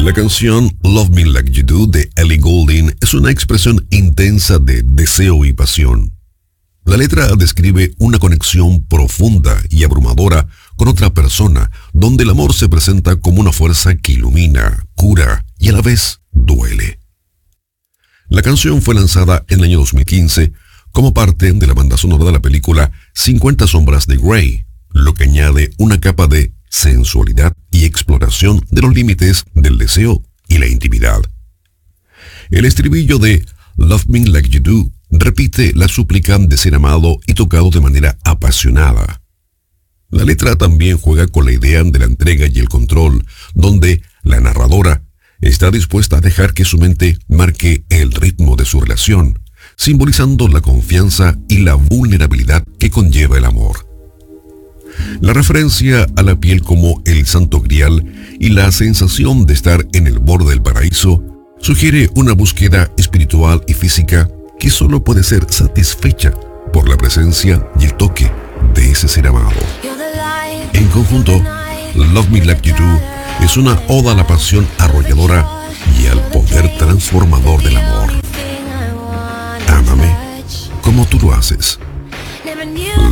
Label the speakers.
Speaker 1: La canción Love Me Like You Do de Ellie Goulding es una expresión intensa de deseo y pasión. La letra describe una conexión profunda y abrumadora con otra persona, donde el amor se presenta como una fuerza que ilumina, cura y a la vez duele. La canción fue lanzada en el año 2015 como parte de la banda sonora de la película 50 sombras de Grey, lo que añade una capa de sensualidad y exploración de los límites del deseo y la intimidad. El estribillo de Love Me Like You Do repite la súplica de ser amado y tocado de manera apasionada. La letra también juega con la idea de la entrega y el control, donde la narradora está dispuesta a dejar que su mente marque el ritmo de su relación, simbolizando la confianza y la vulnerabilidad que conlleva el amor. La referencia a la piel como el santo grial y la sensación de estar en el borde del paraíso sugiere una búsqueda espiritual y física que solo puede ser satisfecha por la presencia y el toque de ese ser amado. En conjunto, Love Me Like You Do es una oda a la pasión arrolladora y al poder transformador del amor. Ámame como tú lo haces.